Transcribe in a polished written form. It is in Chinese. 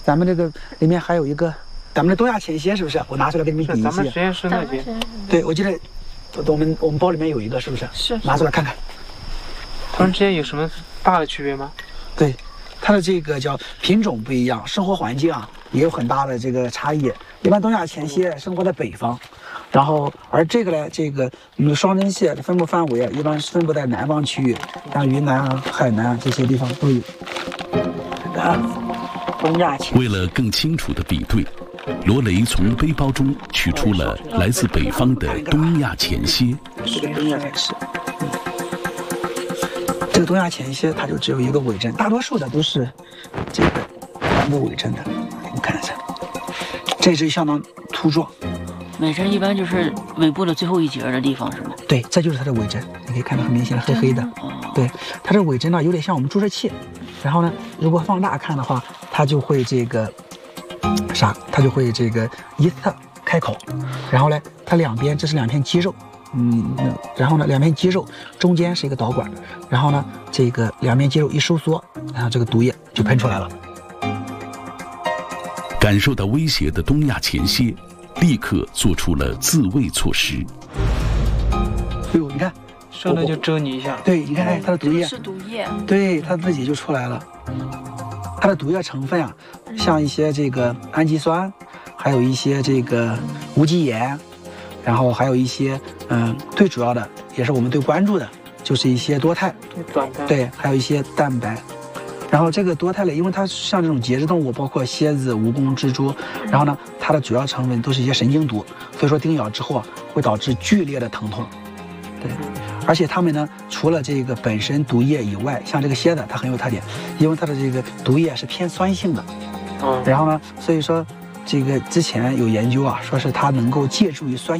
咱们这个里面还有一个咱们的东亚浅蝎，是不是？我拿出来给你们比一咱们下。 实验室那边。 对，我记得我们包里面有一个，是不是？ 是。 拿出来看看。 它们之间有什么大的区别吗？ 对，它的这个叫品种不一样，生活环境啊也有很大的这个差异。一般东亚浅蝎生活在北方，然后而这个呢，这个双针蟹的分布范围啊，一般是分布在南方区域，像云南啊、海南啊这些地方都有。东亚浅蝎。 为了更清楚的比对，罗雷从背包中取出了来自北方的东亚浅蝎。 这个东亚浅蝎。这个东亚浅蝎它就只有一个尾针，大多数的都是这个两个尾针的。你看一下，这只相当凸壮。 尾针一般就是尾部的最后一节的地方，是吗？ 对，这就是它的尾针，你可以看到很明显的黑黑的。对，它这尾针呢有点像我们注射器，然后呢，如果放大看的话，它就会这个它就会这个一侧开口，然后呢，它两边这是两片肌肉。然后呢，两片肌肉中间是一个导管，然后呢，这个两边肌肉一收缩，然后这个毒液就喷出来了。 感受到威胁的东亚浅蝎立刻做出了自卫措施。 哎呦，你看， 上来就蛰你一下。 对，你看，它的毒液是毒液。 对，它自己就出来了。它的毒液成分啊，像一些这个氨基酸，还有一些这个无机盐。然后还有一些，最主要的也是我们最关注的，就是一些多肽，对，还有一些蛋白。然后这个多肽类，因为它像这种节肢动物，包括蝎子、蜈蚣、蜘蛛，然后呢，它的主要成分都是一些神经毒，所以说叮咬之后啊，会导致剧烈的疼痛。对，而且它们呢，除了这个本身毒液以外，像这个蝎子，它很有特点，因为它的这个毒液是偏酸性的。然后呢，所以说这个之前有研究啊，说是它能够借助于酸。